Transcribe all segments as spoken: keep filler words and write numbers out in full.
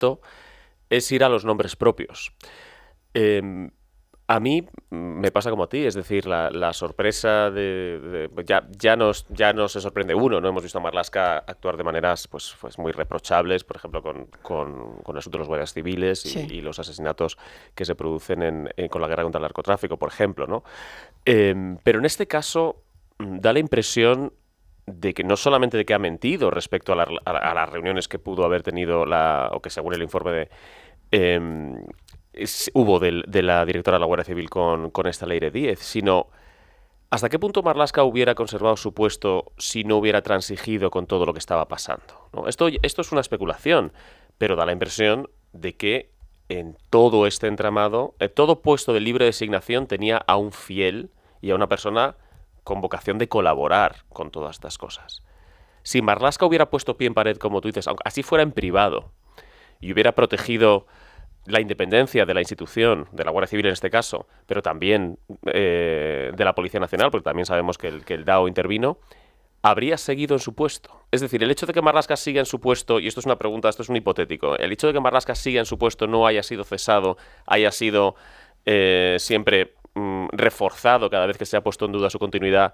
esto es ir a los nombres propios. Eh, a mí me pasa como a ti, es decir, la, la sorpresa de... de ya, ya, nos, ya no se sorprende uno, ¿no? Hemos visto a Marlaska actuar de maneras pues, pues muy reprochables, por ejemplo, con, con, con el asunto de los guardias civiles y, Sí. y los asesinatos que se producen en, en, con la guerra contra el narcotráfico, por ejemplo, ¿no? Eh, pero en este caso da la impresión de que no solamente de que ha mentido respecto a, la, a, a las reuniones que pudo haber tenido, la, o que según el informe de... Eh, Es, hubo de, de la directora de la Guardia Civil con, con esta Leire Díez, sino hasta qué punto Marlaska hubiera conservado su puesto si no hubiera transigido con todo lo que estaba pasando, ¿no? Esto, esto es una especulación, pero da la impresión de que en todo este entramado, eh, todo puesto de libre designación tenía a un fiel y a una persona con vocación de colaborar con todas estas cosas. Si Marlaska hubiera puesto pie en pared, como tú dices, aunque así fuera en privado, y hubiera protegido la independencia de la institución, de la Guardia Civil en este caso, pero también eh, de la Policía Nacional, porque también sabemos que el, que el D A O intervino, habría seguido en su puesto. Es decir, el hecho de que Marlaska siga en su puesto, y esto es una pregunta, esto es un hipotético, el hecho de que Marlaska siga en su puesto, no haya sido cesado, haya sido eh, siempre mm, reforzado cada vez que se ha puesto en duda su continuidad,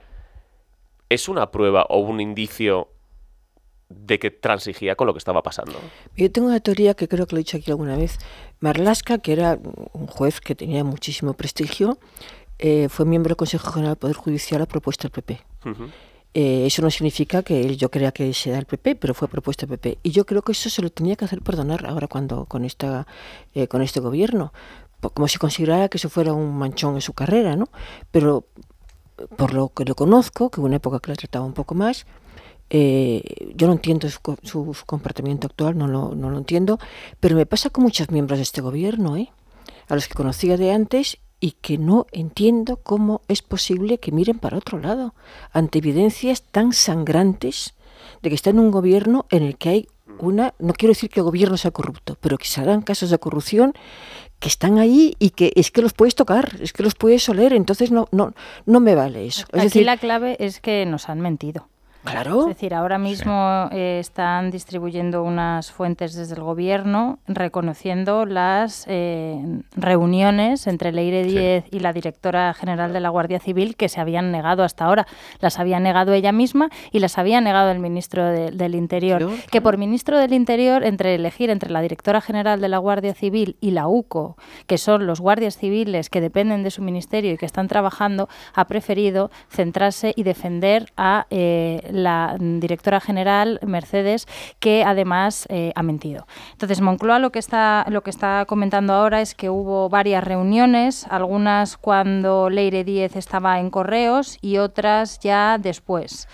¿es una prueba o un indicio de que transigía con lo que estaba pasando? Yo tengo una teoría que creo que lo he dicho aquí alguna vez. Marlaska, que era un juez que tenía muchísimo prestigio, eh, fue miembro del Consejo General del Poder Judicial a propuesta del P P. Uh-huh. Eh, eso no significa que él, yo crea que sea el P P, pero fue propuesta del P P. Y yo creo que eso se lo tenía que hacer perdonar ahora cuando con esta eh, con este gobierno, como si considerara que eso fuera un manchón en su carrera, ¿no? Pero por lo que lo conozco, que hubo una época que la trataba un poco más, Eh, yo no entiendo su, su, su comportamiento actual, no lo, no lo entiendo, pero me pasa con muchos miembros de este gobierno, ¿eh? A los que conocía de antes y que no entiendo cómo es posible que miren para otro lado ante evidencias tan sangrantes de que está en un gobierno en el que hay una, no quiero decir que el gobierno sea corrupto, pero que se dan casos de corrupción que están ahí y que es que los puedes tocar, es que los puedes oler, entonces no, no, no me vale eso. Es Aquí decir, la clave es que nos han mentido. Claro. Es decir, ahora mismo sí. eh, están distribuyendo unas fuentes desde el gobierno reconociendo las eh, reuniones entre Leire Díez sí. y la directora general de la Guardia Civil que se habían negado hasta ahora. Las había negado ella misma y las había negado el ministro de, del Interior. Claro, claro. Que por ministro del Interior, entre elegir entre la directora general de la Guardia Civil y la U C O, que son los guardias civiles que dependen de su ministerio y que están trabajando, ha preferido centrarse y defender a eh, la directora general, Mercedes, que además eh, ha mentido. Entonces, Moncloa lo que está lo que está comentando ahora es que hubo varias reuniones, algunas cuando Leire Díez estaba en Correos y otras ya después.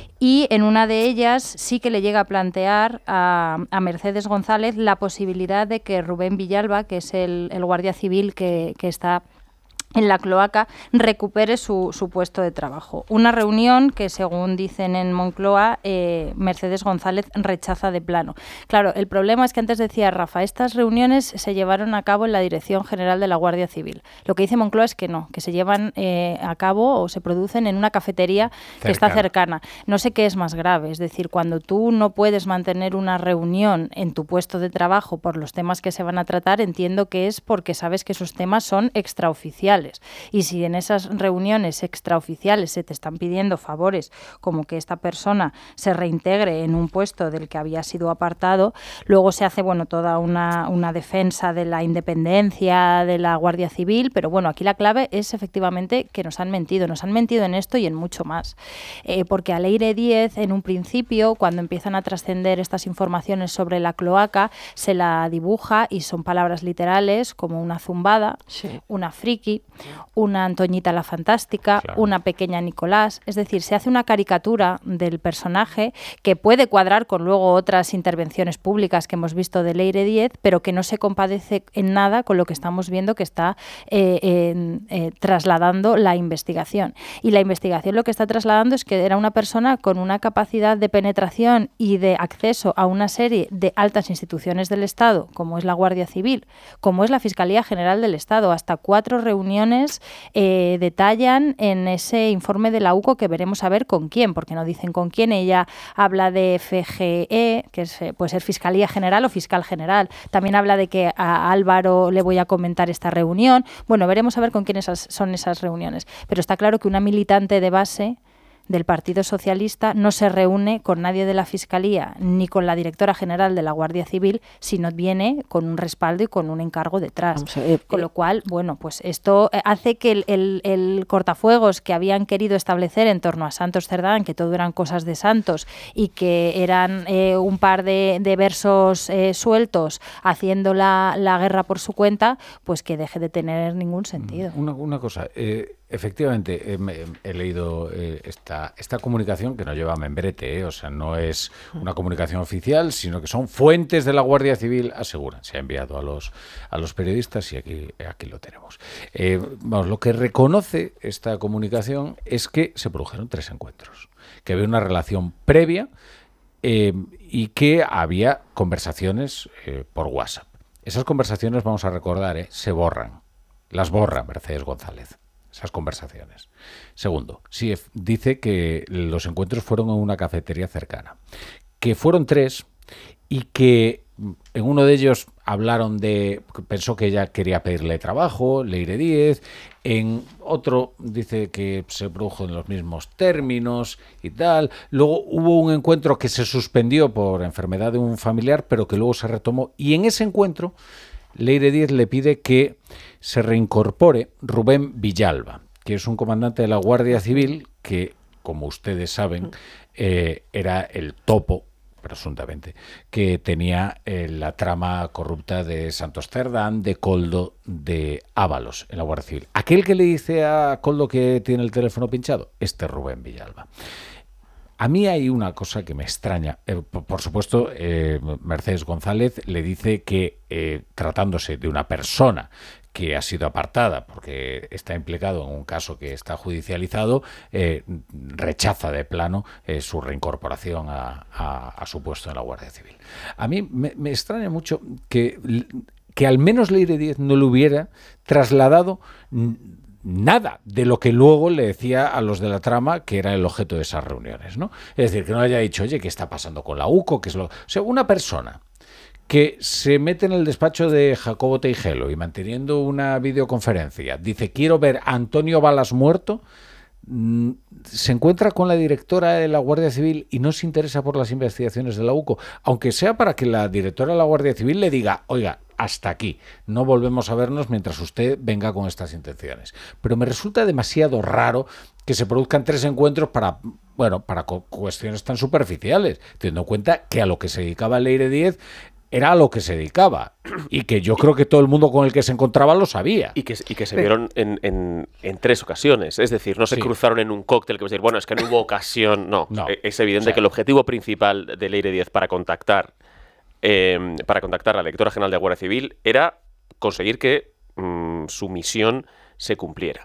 Y en una de ellas sí que le llega a plantear a, a Mercedes González la posibilidad de que Rubén Villalba, que es el, el guardia civil que, que está en la cloaca, recupere su, su puesto de trabajo. Una reunión que, según dicen en Moncloa, eh, Mercedes González rechaza de plano. Claro, el problema es que antes decía Rafa, estas reuniones se llevaron a cabo en la Dirección General de la Guardia Civil. Lo que dice Moncloa es que no, que se llevan eh, a cabo o se producen en una cafetería Cerca. que está cercana. No sé qué es más grave, es decir, cuando tú no puedes mantener una reunión en tu puesto de trabajo por los temas que se van a tratar, entiendo que es porque sabes que esos temas son extraoficiales. Y si en esas reuniones extraoficiales se te están pidiendo favores como que esta persona se reintegre en un puesto del que había sido apartado, luego se hace bueno toda una, una defensa de la independencia de la Guardia Civil, pero bueno, aquí la clave es efectivamente que nos han mentido, nos han mentido en esto y en mucho más. Eh, porque a Leire Díez, en un principio, cuando empiezan a trascender estas informaciones sobre la cloaca, se la dibuja, y son palabras literales, como una zumbada, sí. una friki, una Antoñita la Fantástica, claro. una pequeña Nicolás, es decir, se hace una caricatura del personaje que puede cuadrar con luego otras intervenciones públicas que hemos visto de Leire Díez, pero que no se compadece en nada con lo que estamos viendo que está eh, eh, eh, trasladando la investigación. Y la investigación lo que está trasladando es que era una persona con una capacidad de penetración y de acceso a una serie de altas instituciones del Estado, como es la Guardia Civil, como es la Fiscalía General del Estado, hasta cuatro reuniones reuniones eh, detallan en ese informe de la U C O, que veremos a ver con quién, porque no dicen con quién. Ella habla de F G E, que es, puede ser Fiscalía General o Fiscal General. También habla de que a Álvaro le voy a comentar esta reunión. Bueno, veremos a ver con quiénes son esas reuniones. Pero está claro que una militante de base del Partido Socialista no se reúne con nadie de la Fiscalía ni con la directora general de la Guardia Civil si no viene con un respaldo y con un encargo detrás. Ver, con lo cual, bueno, pues esto hace que el, el, el cortafuegos que habían querido establecer en torno a Santos Cerdán, que todo eran cosas de Santos y que eran eh, un par de, de versos eh, sueltos haciendo la, la guerra por su cuenta, pues que deje de tener ningún sentido. Una, una cosa... Eh... Efectivamente, he, he leído eh, esta, esta comunicación que no lleva membrete, eh, o sea, no es una comunicación oficial, sino que son fuentes de la Guardia Civil, aseguran. Se ha enviado a los, a los periodistas y aquí, aquí lo tenemos. Eh, vamos, lo que reconoce esta comunicación es que se produjeron tres encuentros, que había una relación previa eh, y que había conversaciones eh, por WhatsApp. Esas conversaciones, vamos a recordar, eh, se borran, las borra Mercedes González. Esas conversaciones. Segundo, sí, dice que los encuentros fueron en una cafetería cercana, que fueron tres y que en uno de ellos hablaron de, pensó que ella quería pedirle trabajo, Leire Díez, en otro dice que se produjo en los mismos términos y tal. Luego hubo un encuentro que se suspendió por enfermedad de un familiar, pero que luego se retomó, y en ese encuentro Leire Díez le pide que se reincorpore Rubén Villalba, que es un comandante de la Guardia Civil que, como ustedes saben, eh, era el topo, presuntamente, que tenía eh, la trama corrupta de Santos Cerdán, de Koldo, de Ábalos en la Guardia Civil. Aquel que le dice a Koldo que tiene el teléfono pinchado, este Rubén Villalba. A mí hay una cosa que me extraña. Eh, por supuesto, eh, Mercedes González le dice que, eh, tratándose de una persona que ha sido apartada porque está implicado en un caso que está judicializado, eh, rechaza de plano eh, su reincorporación a, a, a su puesto en la Guardia Civil. A mí me, me extraña mucho que, que al menos Leire Díez no le hubiera trasladado nada de lo que luego le decía a los de la trama que era el objeto de esas reuniones, ¿no? Es decir, que no haya dicho, oye, ¿qué está pasando con la U C O? ¿Qué es lo...? O sea, una persona que se mete en el despacho de Jacobo Teijelo y manteniendo una videoconferencia dice, quiero ver a Antonio Balas muerto, se encuentra con la directora de la Guardia Civil y no se interesa por las investigaciones de la U C O, aunque sea para que la directora de la Guardia Civil le diga, oiga, hasta aquí, no volvemos a vernos mientras usted venga con estas intenciones. Pero me resulta demasiado raro que se produzcan tres encuentros para, bueno, para cuestiones tan superficiales, teniendo en cuenta que a lo que se dedicaba Leire Díez era a lo que se dedicaba y que yo creo que todo el mundo con el que se encontraba lo sabía. Y que, y que se vieron en, en, en tres ocasiones. Es decir, no se sí. cruzaron en un cóctel que decir, bueno, es que no hubo ocasión. No, no. Es evidente o sea, que el objetivo principal de Leire Díez para contactar eh, para contactar a la directora general de la Guardia Civil era conseguir que mmm, su misión se cumpliera.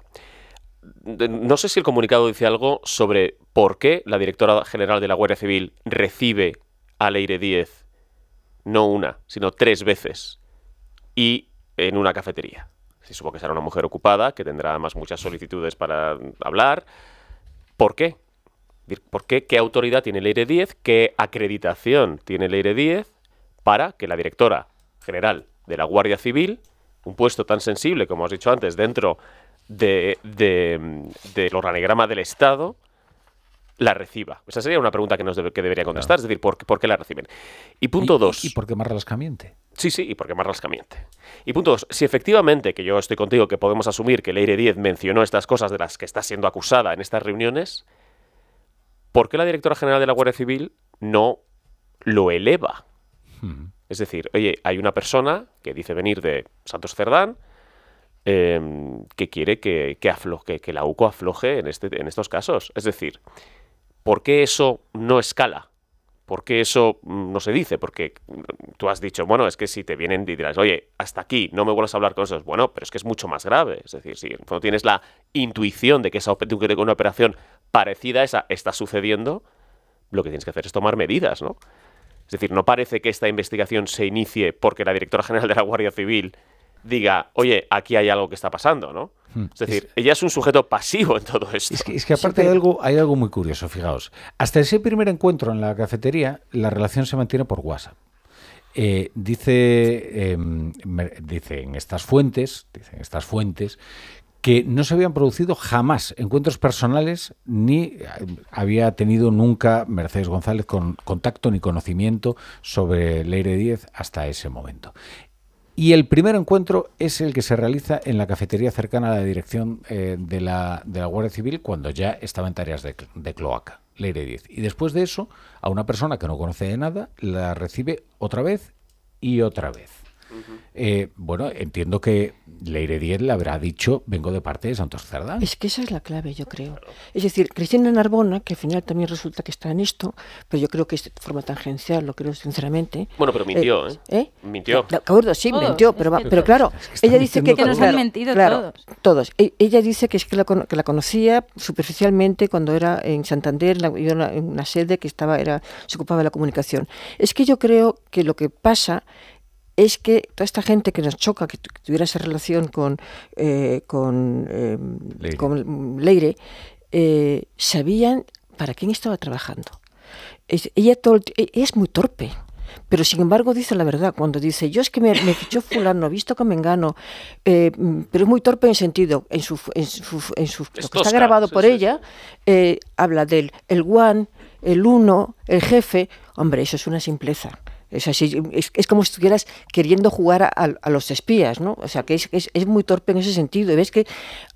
No sé si el comunicado dice algo sobre por qué la directora general de la Guardia Civil recibe a Leire Díez no una, sino tres veces, y en una cafetería. Sí, supongo que será una mujer ocupada, que tendrá además muchas solicitudes para hablar. ¿Por qué? ¿Por qué? ¿Qué autoridad tiene Leire Díez? ¿Qué acreditación tiene Leire Díez para que la directora general de la Guardia Civil, un puesto tan sensible, como has dicho antes, dentro de, de, del organigrama del Estado, la reciba? Esa sería una pregunta que nos debe, que debería contestar, claro. Es decir, ¿por, ¿por qué la reciben? Y punto ¿Y, dos... ¿Y por qué más rascamiente? Sí, sí, y por qué más rascamiente. Y punto dos, si efectivamente, que yo estoy contigo, que podemos asumir que Leire Díez mencionó estas cosas de las que está siendo acusada en estas reuniones, ¿por qué la directora general de la Guardia Civil no lo eleva? Hmm. Es decir, oye, hay una persona que dice venir de Santos Cerdán, eh, que quiere que, que, afloje, que la U C O afloje en, este, en estos casos. Es decir, ¿por qué eso no escala? ¿Por qué eso no se dice? Porque tú has dicho, bueno, es que si te vienen y dirás, oye, hasta aquí, no me vuelvas a hablar con eso. Bueno, pero es que es mucho más grave. Es decir, si cuando tienes la intuición de que esa que una operación parecida a esa está sucediendo, lo que tienes que hacer es tomar medidas, ¿no? Es decir, no parece que esta investigación se inicie porque la directora general de la Guardia Civil diga, oye, aquí hay algo que está pasando, ¿no? Es decir, ella es un sujeto pasivo en todo esto. Es que, es que aparte hay algo, hay algo muy curioso, fijaos. Hasta ese primer encuentro en la cafetería, la relación se mantiene por WhatsApp. Eh, dice, eh, dicen estas fuentes, dicen estas fuentes, que no se habían producido jamás encuentros personales ni había tenido nunca Mercedes González con contacto ni conocimiento sobre Leire Díez hasta ese momento. Y el primer encuentro es el que se realiza en la cafetería cercana a la dirección eh, de, la, de la Guardia Civil cuando ya estaba en tareas de, de cloaca, Leire Díez. Y después de eso, a una persona que no conoce de nada, la recibe otra vez y otra vez. Uh-huh. Eh, bueno, entiendo que Leire Díez le habrá dicho, vengo de parte de Santos Cerdán. Es que esa es la clave, yo creo. Es decir, Cristina Narbona, que al final también resulta que está en esto, pero yo creo que es de forma tangencial, lo creo sinceramente. Bueno, pero mintió, ¿eh? ¿eh? Mintió. De acuerdo, sí, todos, mintió, pero, va, pero claro, es que ella dice que... que nos claro, han mentido claro, todos. Todos. E- ella dice que es que la, que la conocía superficialmente cuando era en Santander, en una, en una sede que estaba, era, se ocupaba de la comunicación. Es que yo creo que lo que pasa es que toda esta gente que nos choca, que, tu, que tuviera esa relación con, eh, con, eh, Leire. con Leire, eh, sabían para quién estaba trabajando. Es, ella, todo, ella es muy torpe, pero sin embargo dice la verdad cuando dice, yo es que me, me fichó fulano, visto con Mengano, eh, pero es muy torpe en sentido, en su, en su, en su lo que está grabado por ella, eh, habla del el one, el uno, el jefe. Hombre, eso es una simpleza. Es, así, es, es como si estuvieras queriendo jugar a, a, a los espías, ¿no? O sea, que es, es, es muy torpe en ese sentido. Y ves que,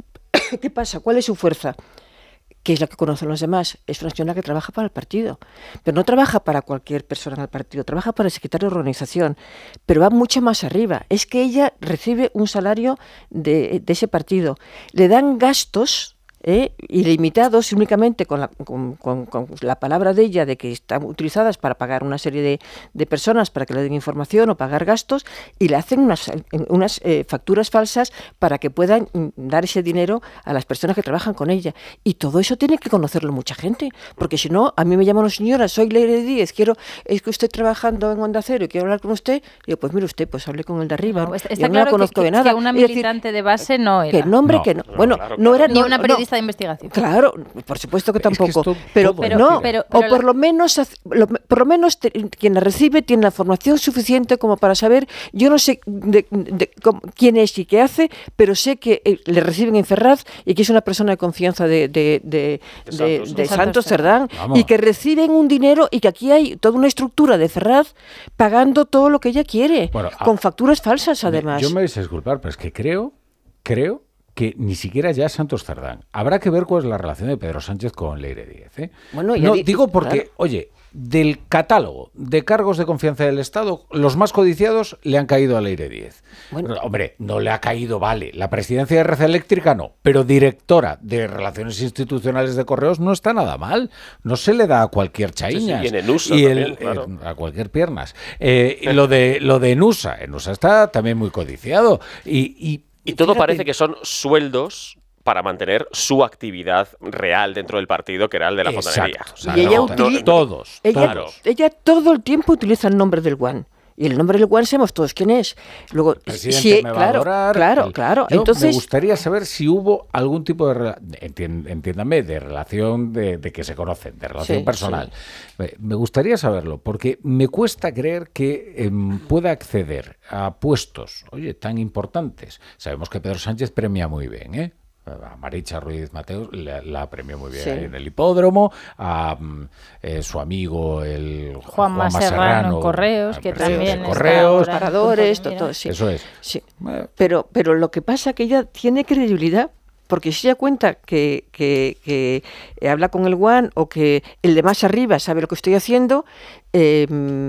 ¿qué pasa? ¿Cuál es su fuerza? Que es la que conocen los demás. Es una señora que trabaja para el partido. Pero no trabaja para cualquier persona en el partido, trabaja para el secretario de organización. Pero va mucho más arriba. Es que ella recibe un salario de, de ese partido. Le dan gastos... ¿Eh? ilimitados únicamente con la, con, con, con la palabra de ella de que están utilizadas para pagar una serie de, de personas para que le den información o pagar gastos, y le hacen unas, unas eh, facturas falsas para que puedan dar ese dinero a las personas que trabajan con ella. Y todo eso tiene que conocerlo mucha gente, porque si no, a mí me llaman una señora, soy Leire Díez, quiero, es que estoy trabajando en Onda Cero y quiero hablar con usted. Y digo, pues mire usted, pues hable con el de arriba. No, está yo no claro la conozco que, de nada. Que una militante decir, de base no era. Que nombre no, que no. no bueno, claro, no era ni no, una periodista no, de investigación. Claro, por supuesto que tampoco. Es que esto, pero, pero no, pero, pero, o por la... lo menos, lo, por lo menos te, quien la recibe tiene la formación suficiente como para saber. Yo no sé de, de, de, cómo, quién es y qué hace, pero sé que eh, le reciben en Ferraz y que es una persona de confianza de, de, de, de, de, Santos, de Santos Cerdán, y que reciben un dinero y que aquí hay toda una estructura de Ferraz pagando todo lo que ella quiere, bueno, con a, facturas falsas además. Yo me vais a disculpar, pero es que creo, creo que ni siquiera ya es Santos Cerdán. Habrá que ver cuál es la relación de Pedro Sánchez con Leire Díez. ¿eh? Bueno, no, di- digo porque, claro. oye, del catálogo de cargos de confianza del Estado, los más codiciados le han caído a Leire Díez. Bueno. Hombre, no le ha caído, vale, la presidencia de Red Eléctrica no, pero directora de Relaciones Institucionales de Correos no está nada mal. No se le da a cualquier chaíñas. Sí, sí, y en Enusa y también, el, claro. eh, a cualquier piernas. Eh, lo de lo de Enusa, Enusa está también muy codiciado. Y... y Y todo Fíjate. parece que son sueldos para mantener su actividad real dentro del partido, que era el de la fontanería. O sea, y ella no, utiliza, todos. Ella, claro. ella todo el tiempo utiliza el nombre del Guan. Y el nombre del Guan sabemos todos quién es. Luego, el presidente si, me va claro, a adorar. Claro, el, claro. Yo Entonces, me gustaría saber si hubo algún tipo de, entiéndame, de relación de, de que se conocen, de relación sí, personal. Sí. Me gustaría saberlo, porque me cuesta creer que eh, pueda acceder a puestos, oye, tan importantes. Sabemos que Pedro Sánchez premia muy bien, ¿eh? A Maricha Ruiz Mateos la, la premió muy bien sí. en el hipódromo, a eh, su amigo el Juan, Juan Serrano, Serrano Correos, que también Correos, paradores, todo, todo, sí. Eso es. Sí. Pero, pero lo que pasa es que ella tiene credibilidad, porque si ella cuenta que, que, que habla con el Guan o que el de más arriba sabe lo que estoy haciendo, eh,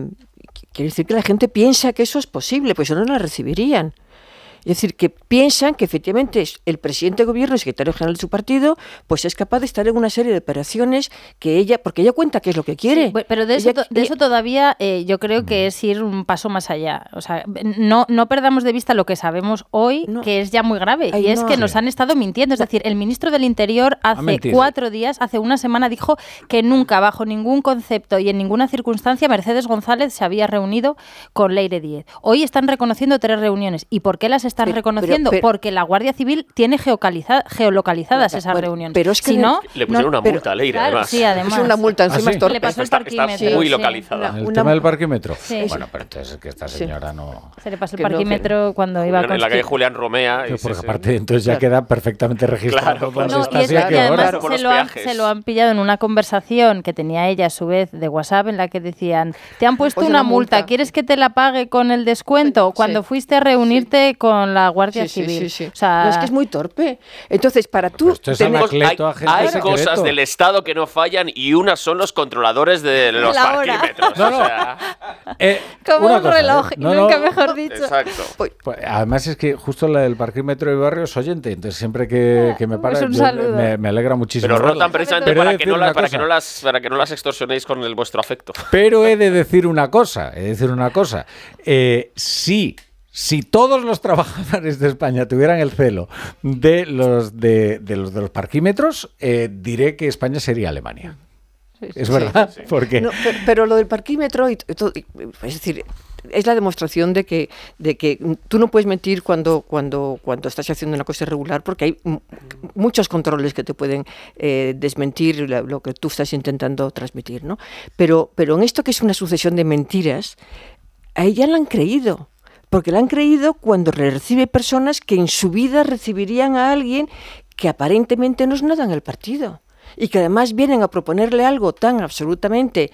quiere decir que la gente piensa que eso es posible, pues no la recibirían. Es decir, que piensan que efectivamente el presidente de gobierno y secretario general de su partido pues es capaz de estar en una serie de operaciones que ella, porque ella cuenta qué es lo que quiere. Sí, pero de eso, ella, de eso todavía eh, yo creo que es ir un paso más allá. O sea, no, no perdamos de vista lo que sabemos hoy, no. que es ya muy grave, Ay, y es no. que nos han estado mintiendo. Es decir, el ministro del Interior hace cuatro días, hace una semana, dijo que nunca, bajo ningún concepto y en ninguna circunstancia, Mercedes González se había reunido con Leire Díez. Hoy están reconociendo tres reuniones. ¿Y por qué las están pero, reconociendo, pero, pero, porque la Guardia Civil tiene geolocaliza, geolocalizadas esas bueno, reuniones. Pero es que si no, le pusieron no, una multa a Leire, claro, además. Sí, además. Es una multa encima. ¿Ah, sí? Es torpe. Le pasó el está, parquímetro. está muy sí. localizada. Una- ¿El una- tema del parquímetro? Sí. Bueno, pero entonces es que esta señora sí. no... Se le pasó el Que no, parquímetro que... cuando iba a En la calle Julián Romea. Pero Y porque sí, aparte sí. entonces ya claro. queda perfectamente registrado. Claro, dónde No, está, y, es sí, a que qué hora. además Por se los lo, han, peajes. se lo han pillado en una conversación que tenía ella a su vez de WhatsApp en la que decían, te han puesto Pues una una multa, multa. ¿quieres que te la pague con el descuento? Sí. Cuando fuiste a reunirte con la Guardia Sí, sí, Civil. sí, sí. O sea, No, es que es muy torpe. Entonces, para tú... Pero esto es tener- Anacleto, hay agente hay secreto. cosas del Estado que no fallan y unas son los controladores de los La hora. parquímetros. No, o no. sea, Eh, como una un cosa, ¿eh? reloj, No, nunca no, mejor dicho. exacto. Pues, Pues, además es que justo la del parquímetro de barrio es oyente, entonces siempre que, que me para Pues un yo- saludo. me, me alegra muchísimo. Pero verla. rotan precisamente Pero he para de que, decir no las, una para, que cosa. no las, para que no las extorsionéis con el vuestro afecto. Pero he de decir una cosa, he de decir una cosa. Eh, sí. Si todos los trabajadores de España tuvieran el celo de los de, de los de los parquímetros, eh, diré que España sería Alemania. Es verdad, sí, sí. porque no, pero, pero lo del parquímetro, y, y todo, y- es decir, es la demostración de que de que tú no puedes mentir cuando cuando cuando estás haciendo una cosa irregular, porque hay m- muchos controles que te pueden eh, desmentir la- lo que tú estás intentando transmitir, ¿no? Pero pero en esto que es una sucesión de mentiras, a ella la han creído. Porque la han creído cuando recibe personas que en su vida recibirían a alguien que aparentemente no es nada en el partido. Y que además vienen a proponerle algo tan absolutamente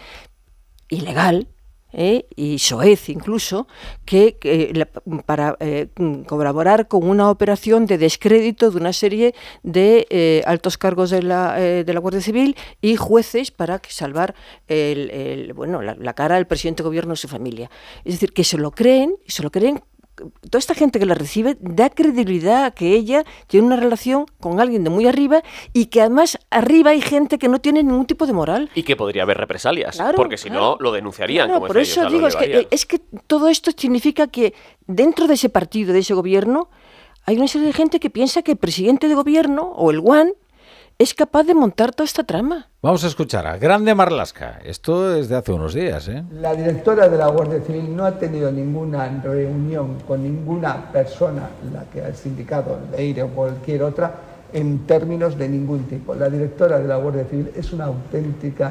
ilegal, ¿eh? y soez incluso, que, que la, para eh, colaborar con una operación de descrédito de una serie de eh, altos cargos de la, eh, de la Guardia Civil y jueces para salvar el, el, bueno, la, la cara del presidente de gobierno y su familia. Es decir, que se lo creen, y se lo creen. Toda esta gente que la recibe da credibilidad a que ella tiene una relación con alguien de muy arriba y que además arriba hay gente que no tiene ningún tipo de moral. Y que podría haber represalias, Claro, porque si claro. no lo denunciarían. Claro, como por decía eso ellos, lo digo, es que, llevarían. es que todo esto significa que dentro de ese partido, de ese gobierno, hay una serie de gente que piensa que el presidente de gobierno o el Guan es capaz de montar toda esta trama. vamos a escuchar a Grande Marlaska. Esto es de hace unos días, ¿eh? La directora de la Guardia Civil no ha tenido ninguna reunión con ninguna persona, la que ha sindicado Leire o cualquier otra, en términos de ningún tipo. La directora de la Guardia Civil es una auténtica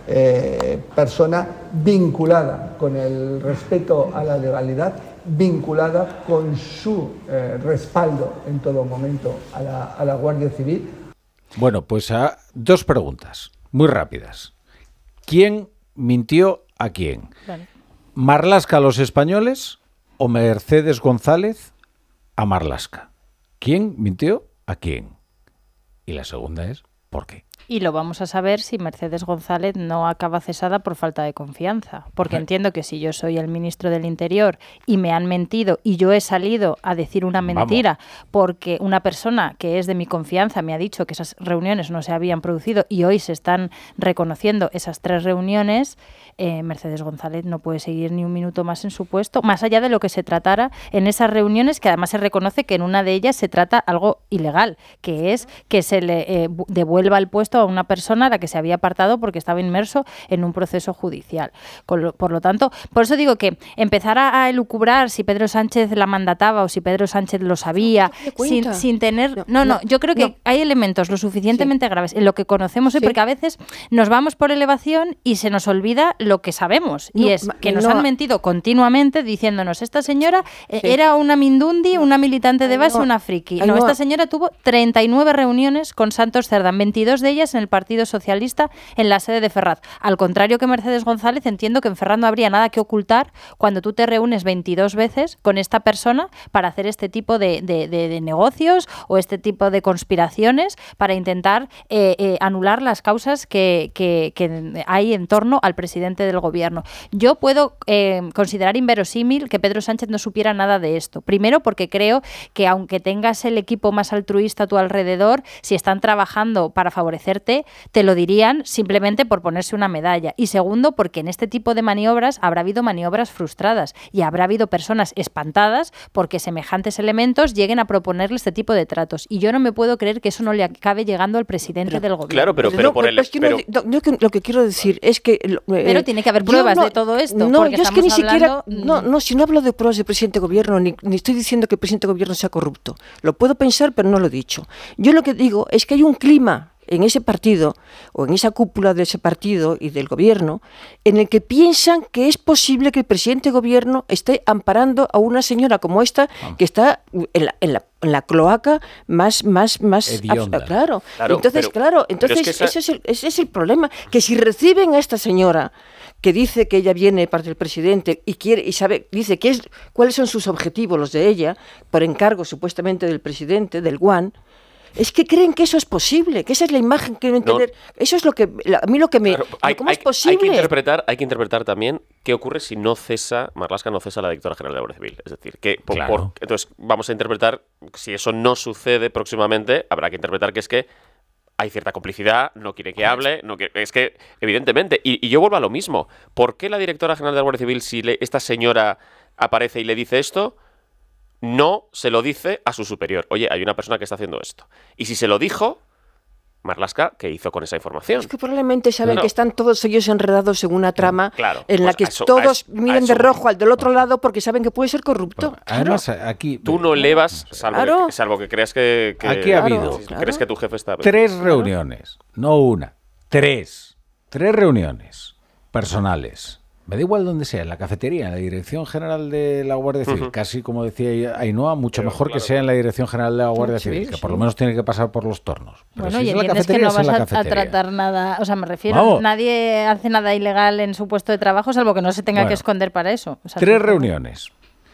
eh, persona vinculada con el respeto a la legalidad, vinculada con su eh, respaldo en todo momento a la, a la Guardia Civil. Bueno, pues a dos preguntas muy rápidas. ¿Quién mintió a quién? Vale. ¿Marlaska a los españoles o Mercedes González a Marlaska? ¿Quién mintió a quién? Y la segunda es, ¿por qué? Y lo vamos a saber si Mercedes González no acaba cesada por falta de confianza. Porque entiendo que si yo soy el ministro del Interior y me han mentido y yo he salido a decir una mentira porque una persona que es de mi confianza me ha dicho que esas reuniones no se habían producido y hoy se están reconociendo esas tres reuniones, eh, Mercedes González no puede seguir ni un minuto más en su puesto, más allá de lo que se tratara en esas reuniones, que además se reconoce que en una de ellas se trata algo ilegal, que es que se le eh, devuelva el puesto a una persona a la que se había apartado porque estaba inmerso en un proceso judicial. Con lo, por lo tanto, por eso digo que empezar a, a elucubrar si Pedro Sánchez la mandataba o si Pedro Sánchez lo sabía, No, sin, sin tener... No, No, no, no, yo creo que no. hay elementos lo suficientemente Sí. graves en lo que conocemos hoy, Sí. porque a veces nos vamos por elevación y se nos olvida lo que sabemos. Y No, es ma- que nos no. han mentido continuamente diciéndonos, esta señora eh, Sí. era una mindundi, una militante de base, Ainhoa, una friki. No, Ainhoa. esta señora tuvo treinta y nueve reuniones con Santos Cerdán, veintidós de ellas en el Partido Socialista en la sede de Ferraz. Al contrario que Mercedes González, entiendo que en Ferraz no habría nada que ocultar cuando tú te reúnes veintidós veces con esta persona para hacer este tipo de, de, de, de negocios o este tipo de conspiraciones para intentar eh, eh, anular las causas que, que, que hay en torno al presidente del gobierno. Yo puedo eh, considerar inverosímil que Pedro Sánchez no supiera nada de esto. Primero porque creo que aunque tengas el equipo más altruista a tu alrededor, si están trabajando para favorecer favorecerte, te lo dirían simplemente por ponerse una medalla. Y segundo, porque en este tipo de maniobras habrá habido maniobras frustradas y habrá habido personas espantadas porque semejantes elementos lleguen a proponerle este tipo de tratos. Y yo no me puedo creer que eso no le acabe llegando al presidente pero, del gobierno. Claro, pero, pero no, por el... Es que pero... No, no, no, lo que quiero decir es que... Eh, pero tiene que haber pruebas no, de todo esto. No, yo es que ni siquiera... hablando... No, no, si no hablo de pruebas de presidente de gobierno, ni, ni estoy diciendo que el presidente de gobierno sea corrupto. Lo puedo pensar, pero no lo he dicho. Yo lo que digo es que hay un clima en ese partido, o en esa cúpula de ese partido y del gobierno, en el que piensan que es posible que el presidente de gobierno esté amparando a una señora como esta, ah. que está en la, en la, en la cloaca más... más, más hedionda. Claro. claro, entonces, pero, claro, entonces es que esa... ese, es el, ese es el problema, que si reciben a esta señora que dice que ella viene de parte del presidente y quiere y sabe dice que es, cuáles son sus objetivos, los de ella, por encargo supuestamente del presidente, del Guan, es que creen que eso es posible, que esa es la imagen que deben tener. No. Eso es lo que a mí lo que me... Claro, hay, ¿Cómo hay, es posible? Hay que, interpretar, hay que interpretar también qué ocurre si no cesa, Marlaska no cesa la directora general de la Guardia Civil. Es decir, que por, claro. por, entonces vamos a interpretar, si eso no sucede próximamente, habrá que interpretar que es que hay cierta complicidad, no quiere que hable, no quiere, es que, evidentemente, y, y yo vuelvo a lo mismo. ¿Por qué la directora general de la Guardia Civil, si le, esta señora aparece y le dice esto, no se lo dice a su superior? Oye, hay una persona que está haciendo esto. Y si se lo dijo, Marlaska, ¿qué hizo con esa información? Es que probablemente saben no, no. que están todos ellos enredados en una trama claro, en pues la que eso, todos eso, miren de rojo al del otro lado porque saben que puede ser corrupto. Bueno, además, claro. aquí... Tú no elevas, salvo, claro. que, salvo que creas que... que aquí ha claro, habido si crees que tu jefe está... tres reuniones, no una, tres. Tres reuniones personales. Me da igual donde sea, en la cafetería, en la Dirección General de la Guardia Civil, uh-huh. casi como decía Ainhoa, mucho Pero, mejor claro. que sea en la Dirección General de la Guardia sí, Civil, sí. que por lo menos tiene que pasar por los tornos. Pero bueno, si y es entiendes que no vas a, a tratar nada, o sea, me refiero, Vamos. nadie hace nada ilegal en su puesto de trabajo, salvo que no se tenga bueno, que esconder para eso. O sea, tres reuniones.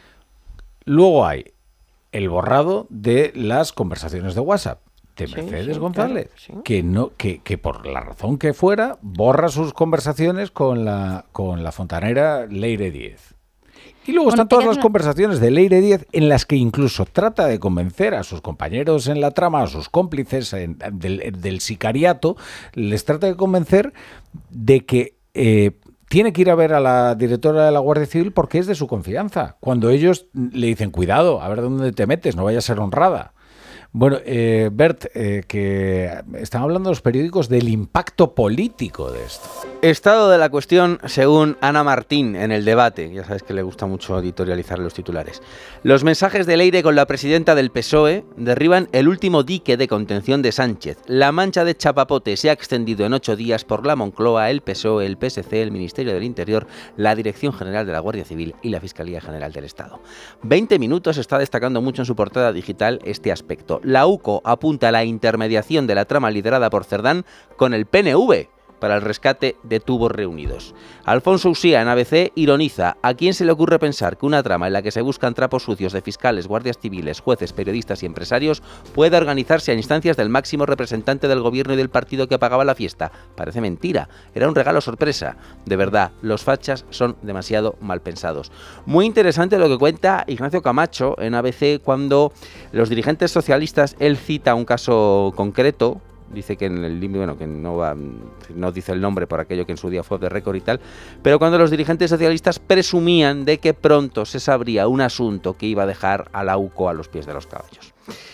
Luego hay el borrado de las conversaciones de WhatsApp de Mercedes sí, sí, González, claro, sí. que no que, que por la razón que fuera borra sus conversaciones con la con la fontanera Leire Díez. Y luego bueno, están todas las una... conversaciones de Leire Díez en las que incluso trata de convencer a sus compañeros en la trama, a sus cómplices en, del, del sicariato, les trata de convencer de que eh, tiene que ir a ver a la directora de la Guardia Civil porque es de su confianza. Cuando ellos le dicen, cuidado, a ver dónde te metes, no vaya a ser honrada. Bueno, eh, Bert, eh, que están hablando los periódicos del impacto político de esto. Estado de la cuestión según Ana Martín en El Debate. Ya sabes que le gusta mucho editorializar los titulares. Los mensajes de Leire con la presidenta del P S O E derriban el último dique de contención de Sánchez. La mancha de chapapote se ha extendido en ocho días por la Moncloa, el P S O E, el P S C, el Ministerio del Interior, la Dirección General de la Guardia Civil y la Fiscalía General del Estado. veinte minutos está destacando mucho en su portada digital este aspecto. La U C O apunta a la intermediación de la trama liderada por Cerdán con el P N V para el rescate de tubos reunidos. Alfonso Uxía en A B C ironiza: ¿a quién se le ocurre pensar que una trama en la que se buscan trapos sucios de fiscales, guardias civiles, jueces, periodistas y empresarios puede organizarse a instancias del máximo representante del gobierno y del partido que pagaba la fiesta? Parece mentira, era un regalo sorpresa. De verdad, los fachas son demasiado mal pensados. Muy interesante lo que cuenta Ignacio Camacho en A B C cuando los dirigentes socialistas, él cita un caso concreto. Dice que en el bueno, que no va, no dice el nombre por aquello que en su día fue de récord y tal, pero cuando los dirigentes socialistas presumían de que pronto se sabría un asunto que iba a dejar a la U C O a los pies de los caballos.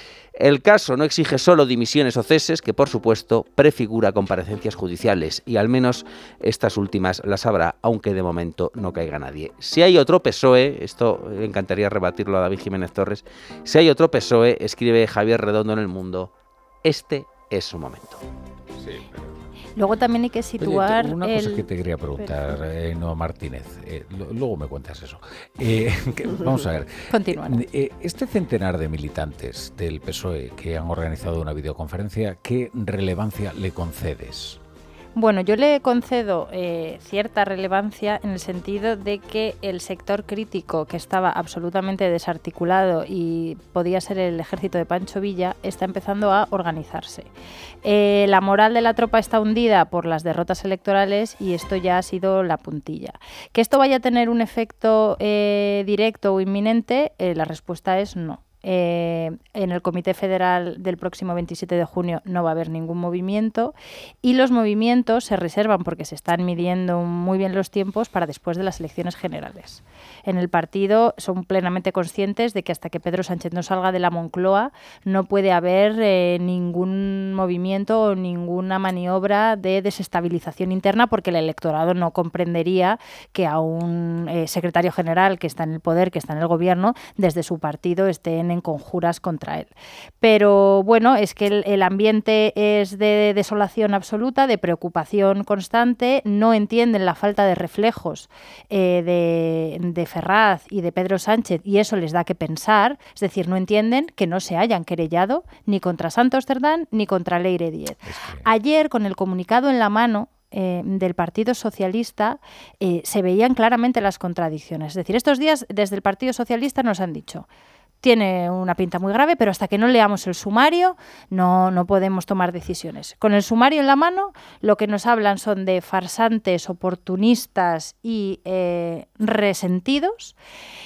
El caso no exige solo dimisiones o ceses, que por supuesto prefigura comparecencias judiciales, y al menos estas últimas las habrá, aunque de momento no caiga nadie. Si hay otro P S O E, esto me encantaría rebatirlo a David Jiménez Torres, si hay otro P S O E, escribe Javier Redondo en El Mundo, este es su momento. Sí, pero... Luego también hay que situar... Oye, una el... cosa que te quería preguntar, eh, no Martínez, eh, lo, luego me cuentas eso. Eh, que, vamos a ver. Continuar. Eh, este centenar de militantes del P S O E que han organizado una videoconferencia, ¿qué relevancia le concedes? Bueno, yo le concedo eh, cierta relevancia en el sentido de que el sector crítico, que estaba absolutamente desarticulado y podía ser el ejército de Pancho Villa, está empezando a organizarse. Eh, la moral de la tropa está hundida por las derrotas electorales y esto ya ha sido la puntilla. ¿Que esto vaya a tener un efecto eh, directo o inminente? Eh, la respuesta es no. eh, en el Comité Federal del próximo veintisiete de junio no va a haber ningún movimiento y los movimientos se reservan porque se están midiendo muy bien los tiempos para después de las elecciones generales. En el partido son plenamente conscientes de que hasta que Pedro Sánchez no salga de la Moncloa no puede haber eh, ningún movimiento o ninguna maniobra de desestabilización interna porque el electorado no comprendería que a un eh, secretario general que está en el poder, que está en el gobierno, desde su partido estén en conjuras contra él. Pero bueno, es que el, el ambiente es de desolación absoluta, de preocupación constante, no entienden la falta de reflejos eh, de, de Ferraz y de Pedro Sánchez y eso les da que pensar, es decir, no entienden que no se hayan querellado ni contra Santos Cerdán ni contra Leire Díez. Es que... Ayer, con el comunicado en la mano, Eh, del Partido Socialista eh, se veían claramente las contradicciones. Es decir, estos días desde el Partido Socialista nos han dicho tiene una pinta muy grave, pero hasta que no leamos el sumario no, no podemos tomar decisiones. Con el sumario en la mano, lo que nos hablan son de farsantes, oportunistas y eh, resentidos.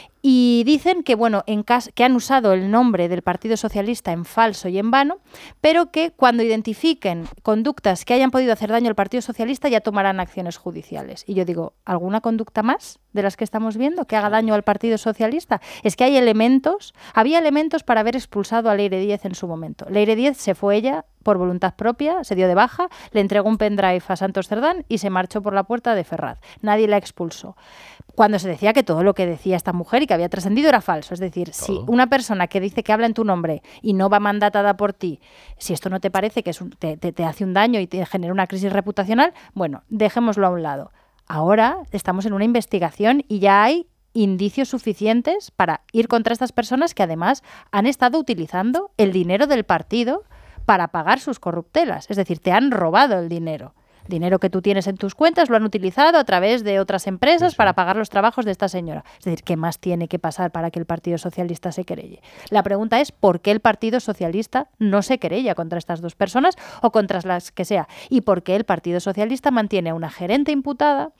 Y dicen que, bueno, en cas- que han usado el nombre del Partido Socialista en falso y en vano, pero que cuando identifiquen conductas que hayan podido hacer daño al Partido Socialista ya tomarán acciones judiciales. Y yo digo, ¿alguna conducta más de las que estamos viendo que haga daño al Partido Socialista? Es que hay elementos, había elementos para haber expulsado a Leire Díez en su momento. Leire Díez se fue ella por voluntad propia, se dio de baja, le entregó un pendrive a Santos Cerdán y se marchó por la puerta de Ferraz. Nadie la expulsó. Cuando se decía que todo lo que decía esta mujer y que había trascendido era falso. Es decir, ¿todo? Si una persona que dice que habla en tu nombre y no va mandatada por ti, si esto no te parece que es un, te, te, te hace un daño y te genera una crisis reputacional, bueno, dejémoslo a un lado. Ahora estamos en una investigación y ya hay indicios suficientes para ir contra estas personas que además han estado utilizando el dinero del partido para pagar sus corruptelas. Es decir, te han robado el dinero. Dinero que tú tienes en tus cuentas lo han utilizado a través de otras empresas sí, sí. para pagar los trabajos de esta señora. Es decir, ¿qué más tiene que pasar para que el Partido Socialista se querelle? La pregunta es ¿por qué el Partido Socialista no se querella contra estas dos personas o contra las que sea? ¿Y por qué el Partido Socialista mantiene a una gerente imputada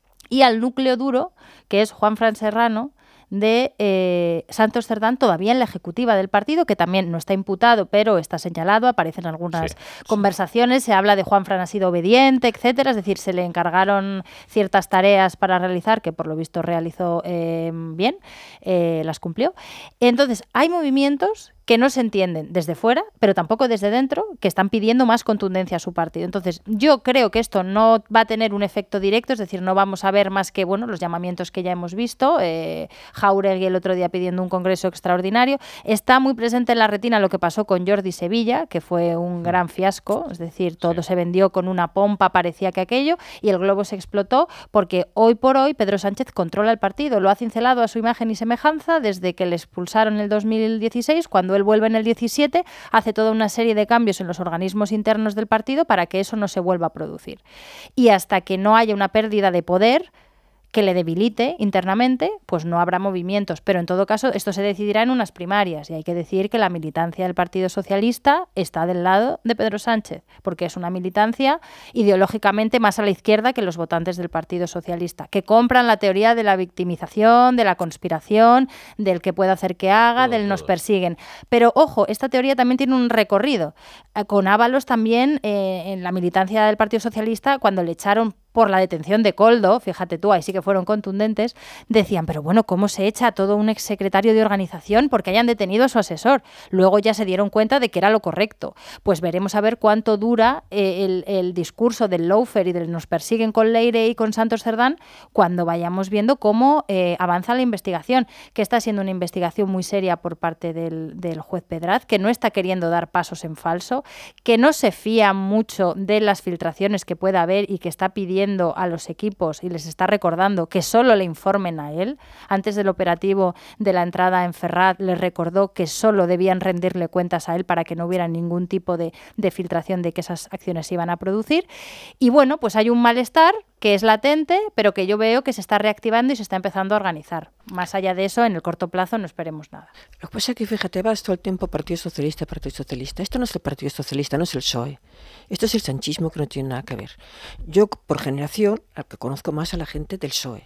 y al núcleo duro, que es Juanfran Serrano, de eh, Santos Cerdán todavía en la ejecutiva del partido, que también no está imputado, pero está señalado, aparecen algunas sí, conversaciones, sí. Se habla de Juanfran ha sido obediente, etcétera, es decir, se le encargaron ciertas tareas para realizar, que por lo visto realizó eh, bien, eh, las cumplió. Entonces, hay movimientos que no se entienden desde fuera, pero tampoco desde dentro, que están pidiendo más contundencia a su partido. Entonces, yo creo que esto no va a tener un efecto directo, es decir, no vamos a ver más que bueno los llamamientos que ya hemos visto, eh, Jáuregui el otro día pidiendo un congreso extraordinario. Está muy presente en la retina lo que pasó con Jordi Sevilla, que fue un gran fiasco, es decir, todo sí. se vendió con una pompa, parecía que aquello, y el globo se explotó, porque hoy por hoy Pedro Sánchez controla el partido, lo ha cincelado a su imagen y semejanza desde que le expulsaron en el dos mil dieciséis, cuando él vuelve en el diecisiete, hace toda una serie de cambios en los organismos internos del partido para que eso no se vuelva a producir. Y hasta que no haya una pérdida de poder que le debilite internamente, pues no habrá movimientos. Pero en todo caso, esto se decidirá en unas primarias y hay que decir que la militancia del Partido Socialista está del lado de Pedro Sánchez, porque es una militancia ideológicamente más a la izquierda que los votantes del Partido Socialista, que compran la teoría de la victimización, de la conspiración, del que puede hacer que haga, todo, del nos todo. persiguen. Pero ojo, esta teoría también tiene un recorrido. Eh, con Ábalos también, eh, en la militancia del Partido Socialista, cuando le echaron por la detención de Koldo, fíjate tú, ahí sí que fueron contundentes, decían, pero bueno, ¿cómo se echa a todo un exsecretario de organización porque hayan detenido a su asesor? Luego ya se dieron cuenta de que era lo correcto. Pues veremos a ver cuánto dura eh, el, el discurso del lawfare y del nos persiguen con Leire y con Santos Cerdán cuando vayamos viendo cómo eh, avanza la investigación, que está siendo una investigación muy seria por parte del, del juez Pedraz, que no está queriendo dar pasos en falso, que no se fía mucho de las filtraciones que pueda haber y que está pidiendo a los equipos y les está recordando que solo le informen a él. Antes del operativo de la entrada en Ferraz les recordó que solo debían rendirle cuentas a él para que no hubiera ningún tipo de, de filtración de que esas acciones se iban a producir. Y bueno, pues hay un malestar que es latente, pero que yo veo que se está reactivando y se está empezando a organizar. Más allá de eso, en el corto plazo no esperemos nada. Lo que pasa es que, fíjate, vas todo el tiempo Partido Socialista, Partido Socialista. Esto no es el Partido Socialista, no es el P S O E. Esto es el sanchismo, que no tiene nada que ver. Yo, por generación, al que conozco más a la gente del P S O E.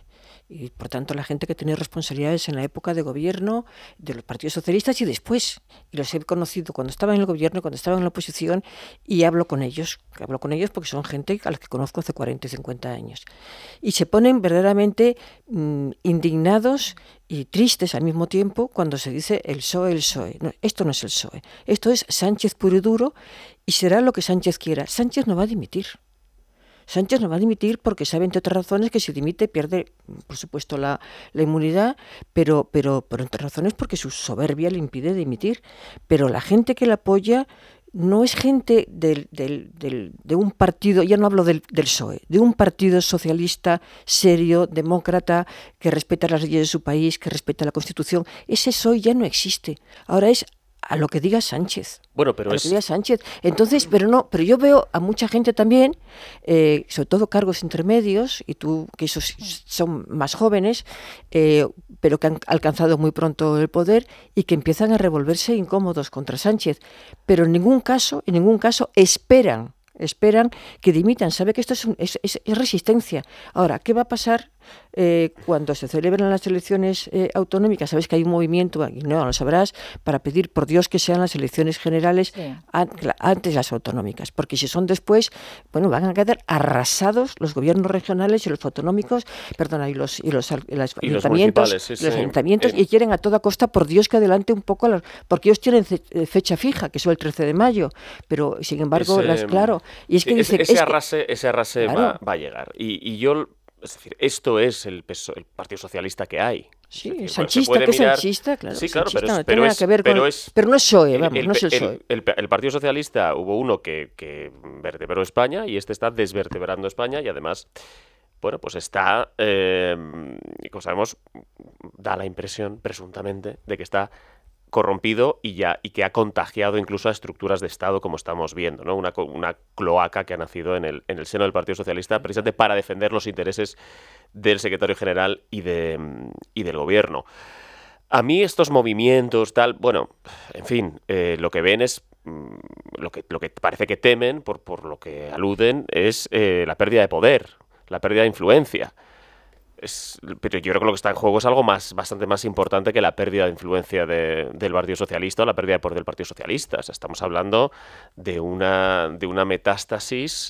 y por tanto la gente que tenía responsabilidades en la época de gobierno de los partidos socialistas y después, y los he conocido cuando estaba en el gobierno, cuando estaba en la oposición, y hablo con ellos, hablo con ellos porque son gente a la que conozco hace cuarenta y cincuenta años, y se ponen verdaderamente mmm, indignados y tristes al mismo tiempo cuando se dice el P S O E, el P S O E. No, esto no es el P S O E, esto es Sánchez puro y duro, y será lo que Sánchez quiera. Sánchez no va a dimitir. Sánchez no va a dimitir porque sabe, entre otras razones, que si dimite pierde, por supuesto, la, la inmunidad, pero, pero, pero entre razones porque su soberbia le impide dimitir. Pero la gente que le apoya no es gente del, del, del, de un partido, ya no hablo del, del P S O E, de un partido socialista serio, demócrata, que respeta las leyes de su país, que respeta la Constitución. Ese P S O E ya no existe. Ahora es a lo que diga Sánchez. Bueno, pero a lo es... que diga Sánchez. Entonces, pero no, pero yo veo a mucha gente también, eh, sobre todo cargos intermedios, y tú, que esos son más jóvenes, eh, pero que han alcanzado muy pronto el poder y que empiezan a revolverse incómodos contra Sánchez. Pero en ningún caso, en ningún caso esperan, esperan que dimitan. Sabe que esto es, un, es, es, es resistencia. Ahora, ¿qué va a pasar eh, cuando se celebran las elecciones eh, autonómicas? Sabes que hay un movimiento, y no lo sabrás, para pedir por Dios que sean las elecciones generales sí. an, antes las autonómicas, porque si son después, bueno, van a quedar arrasados los gobiernos regionales y los autonómicos, perdona, y los y los, y los y ayuntamientos, los, sí, y los sí. ayuntamientos eh. y quieren a toda costa, por Dios, que adelante un poco, los, porque ellos tienen fecha fija, que es el trece de mayo, pero sin embargo, ese, las, claro, y es que ese, dice, ese es arrase, que, ese arrase claro. va, va a llegar, y, y yo, es decir, esto es el, peso, el Partido Socialista que hay. Sí, es decir, sanchista, bueno, que mirar... es sanchista, claro. Sí, claro, sanchista, pero, es, no pero, tiene es, nada que ver pero, con, es, pero no es P S O E, vamos, el, no es el P S O E. El, el, el Partido Socialista hubo uno que, que vertebró España y este está desvertebrando España y además, bueno, pues está, eh, como sabemos, da la impresión, presuntamente, de que está corrompido y ya y que ha contagiado incluso a estructuras de Estado, como estamos viendo, ¿no? Una, una cloaca que ha nacido en el, en el seno del Partido Socialista precisamente para defender los intereses del secretario general y, de, y del gobierno. A mí estos movimientos, tal, bueno, en fin, eh, lo que ven es, mmm, lo, que, lo que parece que temen, por, por lo que aluden, es eh, la pérdida de poder, la pérdida de influencia. Es, pero yo creo que lo que está en juego es algo más, bastante más importante que la pérdida de influencia de, del Partido Socialista o la pérdida de poder del Partido Socialista. O sea, estamos hablando de una, de una metástasis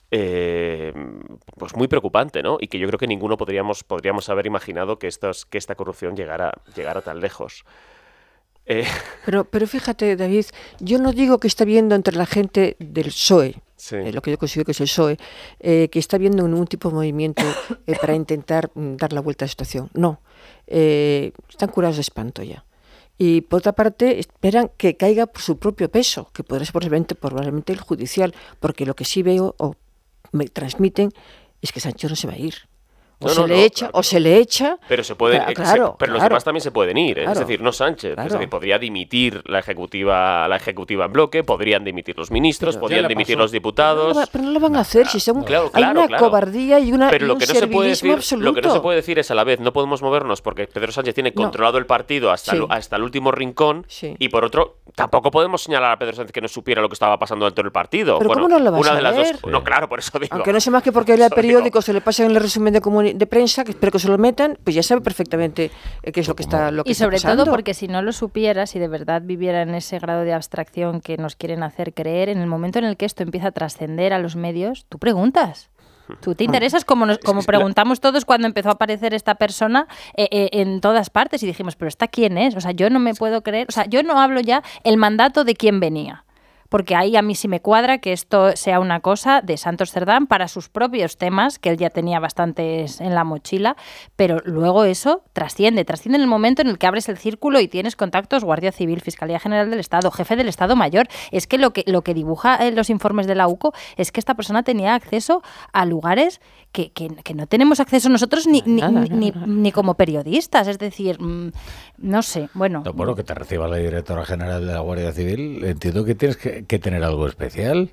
eh, pues muy preocupante, ¿no? Y que yo creo que ninguno podríamos, podríamos haber imaginado que, estos, que esta corrupción llegara, llegara tan lejos. Eh... Pero, pero fíjate, David, yo no digo que está viendo entre la gente del P S O E, sí. eh, lo que yo considero que es el P S O E, eh, que está viendo ningún tipo de movimiento eh, para intentar mm, dar la vuelta a la situación. No, eh, están curados de espanto ya. Y por otra parte, esperan que caiga por su propio peso, que podrá ser probablemente, probablemente el judicial, porque lo que sí veo o me transmiten es que Sánchez no se va a ir. O, no, se no, le no, echa, claro, o se le echa... Pero se pueden, claro, eh, claro, se, pero los claro, demás también se pueden ir, ¿eh? claro, es decir, no Sánchez. Claro. Es decir, podría dimitir la ejecutiva la ejecutiva en bloque, podrían dimitir los ministros, pero, podrían dimitir los diputados... Pero no, pero no lo van a hacer, si son, claro, hay claro, una claro. cobardía y, una, pero y lo un que no se puede decir, absoluto. Lo que no se puede decir es a la vez, no podemos movernos porque Pedro Sánchez tiene controlado no. el partido hasta, sí. el, hasta el último rincón sí. y por otro, tampoco podemos señalar a Pedro Sánchez que no supiera lo que estaba pasando dentro del partido. ¿Pero bueno, cómo no lo vas una a de las ver? dos, sí. No, claro, por eso digo. Aunque no sé más que porque lea periódicos se le pasan en el resumen de, de prensa, que espero que se lo metan, pues ya sabe perfectamente qué es lo que está lo que Y sobre está pasando. todo porque si no lo supiera, si de verdad viviera en ese grado de abstracción que nos quieren hacer creer, en el momento en el que esto empieza a trascender a los medios, tú preguntas. Tú te interesas como, nos, como preguntamos todos cuando empezó a aparecer esta persona eh, eh, en todas partes y dijimos, pero ¿esta quién es? O sea, yo no me puedo creer, o sea, yo no hablo ya el mandato de quién venía. Porque ahí a mí sí me cuadra que esto sea una cosa de Santos Cerdán para sus propios temas, que él ya tenía bastantes en la mochila, pero luego eso trasciende, trasciende en el momento en el que abres el círculo y tienes contactos, Guardia Civil, Fiscalía General del Estado, Jefe del Estado Mayor. Es que lo que, lo que dibuja en los informes de la U C O es que esta persona tenía acceso a lugares que, que, que no tenemos acceso nosotros ni, ni, ni, ni, ni como periodistas, es decir, mmm, no sé, bueno. No, bueno, que te reciba la directora general de la Guardia Civil, entiendo que tienes que que tener algo especial.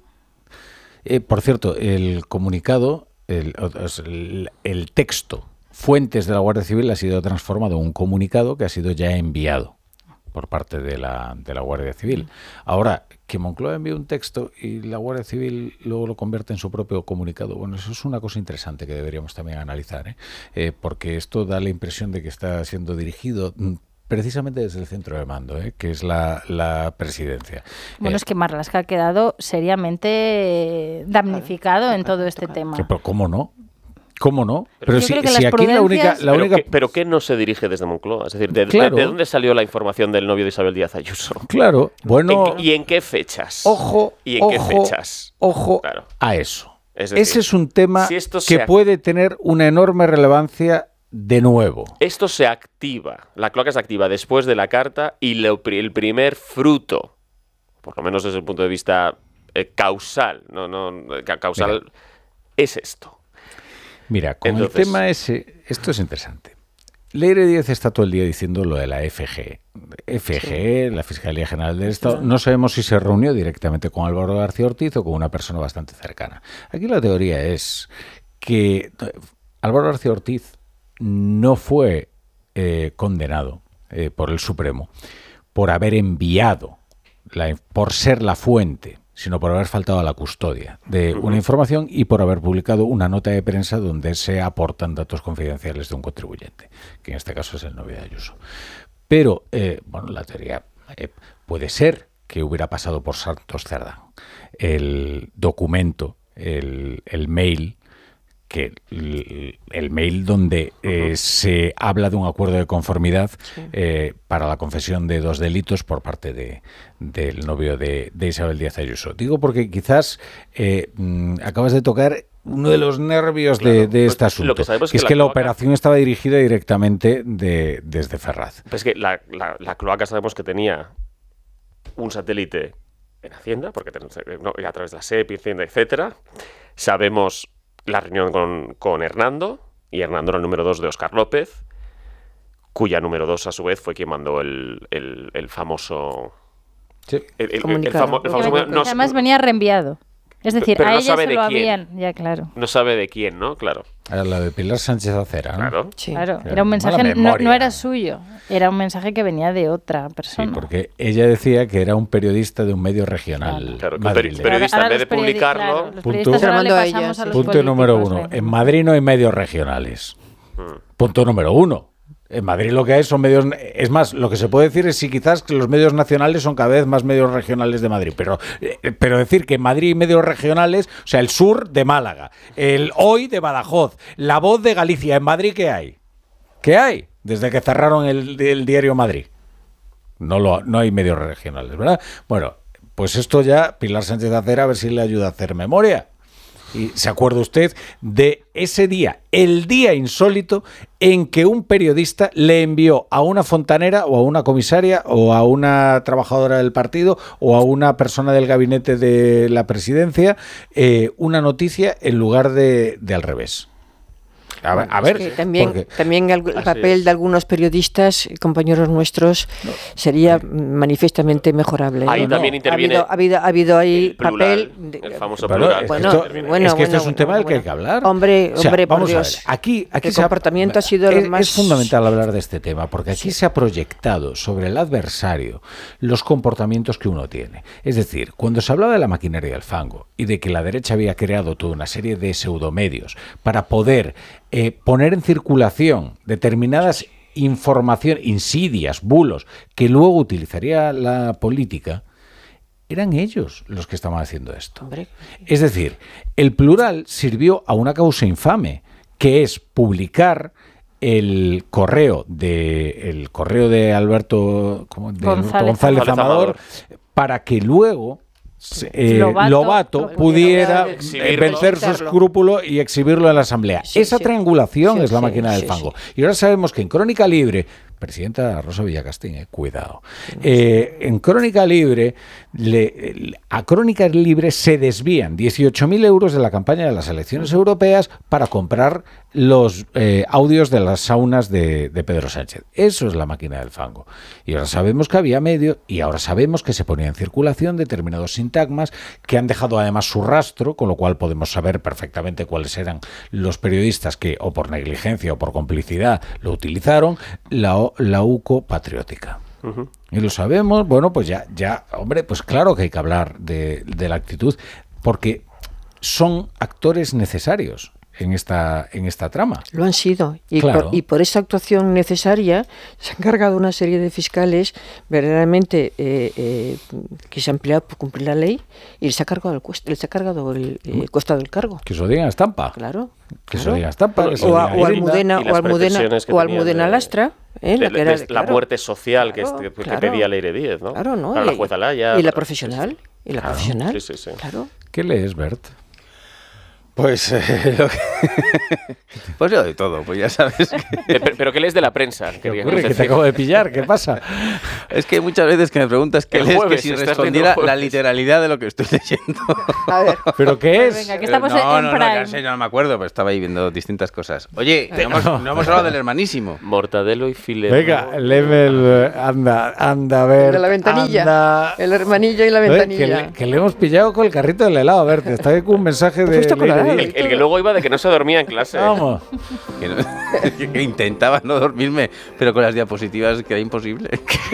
Eh, por cierto, el comunicado, el, el, el texto, fuentes de la Guardia Civil ha sido transformado en un comunicado que ha sido ya enviado por parte de la, de la Guardia Civil. Ahora, que Moncloa envía un texto y la Guardia Civil luego lo convierte en su propio comunicado. Bueno, eso es una cosa interesante que deberíamos también analizar, ¿eh? Eh, porque esto da la impresión de que está siendo dirigido precisamente desde el centro de mando, ¿eh? Que es la, la presidencia. Bueno, eh, es que Marlaska ha quedado seriamente damnificado claro, en todo este claro. tema. Pero ¿cómo no? ¿Cómo no? Pero, pero si, si aquí prudencias... la única... La ¿Pero, única... qué, ¿Pero qué no se dirige desde Moncloa? Es decir, ¿de, claro. de, de dónde salió la información del novio de Isabel Díaz Ayuso? Claro, bueno... ¿En, ¿Y en qué fechas? Ojo, ¿Y en ojo, qué fechas? Ojo claro. a eso. Es decir, ese es un tema si esto que se... puede tener una enorme relevancia de nuevo. Esto se activa, la cloaca se activa después de la carta y lo, el primer fruto, por lo menos desde el punto de vista eh, causal, no, no, causal Mira. es esto. Mira, con Entonces, el tema ese, esto es interesante. Leire Díaz está todo el día diciendo lo de la F G. F G, sí. La Fiscalía General del Estado. No sabemos si se reunió directamente con Álvaro García Ortiz o con una persona bastante cercana. Aquí la teoría es que Álvaro García Ortiz no fue eh, condenado eh, por el Supremo por haber enviado, la, por ser la fuente, sino por haber faltado a la custodia de una información y por haber publicado una nota de prensa donde se aportan datos confidenciales de un contribuyente, que en este caso es el novio de Ayuso. Pero, eh, bueno, la teoría eh, puede ser que hubiera pasado por Santos Cerdán el documento, el, el mail, que el, el mail donde eh, se habla de un acuerdo de conformidad sí. eh, para la confesión de dos delitos por parte de, del novio de, de Isabel Díaz Ayuso. Digo porque quizás eh, acabas de tocar uno de los nervios claro, de, de este pues, asunto, que, que es que, que la, la cloaca... operación estaba dirigida directamente de, desde Ferraz. Pues que la, la, la cloaca sabemos que tenía un satélite en Hacienda, porque no, a través de la S E P, Hacienda, etcétera. Sabemos la reunión con, con Hernando, y Hernando era el número dos de Óscar López, cuya número dos a su vez fue quien mandó el, el, el famoso... Sí. El, el, el, el, famo, el famoso... No, además venía reenviado. Es decir, pero a no ella sabe se de lo quién. habían... Ya, claro. No sabe de quién, ¿no? Claro. Era la de Pilar Sánchez Acera, ¿no? Claro. Sí. Claro. Era un mensaje, no, no era suyo, era un mensaje que venía de otra persona. Sí, porque ella decía que era un periodista de un medio regional. Claro, claro, un periodista ahora, en vez de publicarlo... Claro, punto, a ella, sí. punto número uno, en Madrid no hay medios regionales. Hmm. Punto número uno. En Madrid lo que hay son medios... Es más, lo que se puede decir es si quizás que los medios nacionales son cada vez más medios regionales de Madrid. Pero, pero decir que en Madrid hay medios regionales, o sea, el Sur de Málaga, el Hoy de Badajoz, La Voz de Galicia. ¿En Madrid qué hay? ¿Qué hay? Desde que cerraron el, el diario Madrid. No, lo, no hay medios regionales, ¿verdad? Bueno, pues esto ya Pilar Sánchez Acera a ver si le ayuda a hacer memoria. Y se acuerda usted de ese día, el día insólito en que un periodista le envió a una fontanera o a una comisaria o a una trabajadora del partido o a una persona del gabinete de la presidencia eh, una noticia en lugar de, de al revés. A ver, a ver es que también, porque, también el, el papel es. de algunos periodistas, compañeros nuestros, no, sería no. manifiestamente mejorable. Ahí ¿no? también interviene ha habido, ha habido, ha habido ahí plural, papel... De, el famoso bueno, plural. Bueno, esto, bueno, es que bueno, esto es un bueno, tema del bueno. que hay que hablar. Hombre, o sea, hombre, por vamos Dios. A ver. Aquí, aquí el se comportamiento ha, ha sido es, lo más... Es fundamental hablar de este tema, porque aquí sí. se ha proyectado sobre el adversario los comportamientos que uno tiene. Es decir, cuando se hablaba de la maquinaria del fango y de que la derecha había creado toda una serie de pseudomedios para poder eh, poner en circulación determinadas informaciones, insidias, bulos, que luego utilizaría la política, eran ellos los que estaban haciendo esto. Hombre. Es decir, el plural sirvió a una causa infame, que es publicar el correo de el correo de Alberto ¿cómo? De González, González González Amador, para que luego Eh, Lobato, Lobato pudiera vencer su escrúpulo y exhibirlo en la Asamblea. Sí, Esa sí. triangulación sí, es la sí, máquina sí, del fango. Sí. Y ahora sabemos que en Crónica Libre, presidenta Rosa Villacastín, eh, cuidado, eh, en Crónica Libre, le, a Crónica Libre se desvían dieciocho mil euros de la campaña de las elecciones europeas para comprar los eh, audios de las saunas de, de Pedro Sánchez. Eso es la máquina del fango. Y ahora sabemos que había medio, y ahora sabemos que se ponía en circulación determinados sintagmas que han dejado además su rastro, con lo cual podemos saber perfectamente cuáles eran los periodistas que, o por negligencia o por complicidad, lo utilizaron, la, la U C O patriótica. Uh-huh. Y lo sabemos, bueno, pues ya, ya, hombre, pues claro que hay que hablar de, de la actitud, porque son actores necesarios en esta en esta trama. Lo han sido. Y, claro. por, y por esa actuación necesaria se han cargado una serie de fiscales verdaderamente eh, eh, que se han empleado por cumplir la ley y les ha cargado el, cuest- les ha cargado el eh, costa del cargo. Que se lo digan a Estampa. Claro. Que claro. se lo digan a Estampa. Que se O, lo a, digan o a Almudena, Y las o Almudena, pretensiones que o tenían Almudena de- Lastra. ¿eh? De, La, que era, de la claro, muerte social que, claro, que, que claro. pedía Leire Díez, ¿no? Claro, ¿no? Claro, la Y- jueza Laya. Y la pero- profesional. Y la Claro. profesional. Sí, sí, sí. Claro. ¿Qué lees, Bert? Pues, eh, lo que... pues yo de todo, pues ya sabes. Que... Eh, pero, pero ¿qué lees de la prensa? ¿Qué Queríamos ocurre? Que te decir. acabo de pillar. ¿Qué pasa? Es que muchas veces que me preguntas qué El lees, jueves, que si estás respondiera viendo el la jueves. literalidad de lo que estoy leyendo. A ver. ¿Pero qué Pues es? venga, que estamos no, en no, no, Prime. ya sé, no me acuerdo, pero estaba ahí viendo distintas cosas. Oye, no hemos, no hemos hablado del hermanísimo. Mortadelo y Filemón. Venga, léeme el... Anda, anda, a ver. El de la ventanilla. Anda. El hermanillo y la Oye, ventanilla. que, le, que le hemos pillado con el carrito del helado. A ver, te está ahí con un mensaje de... Fuiste colorado. Leire El, Díez. el que luego iba de que no se dormía en clase. Vamos. Que, no- que intentaba no dormirme, pero con las diapositivas que era imposible.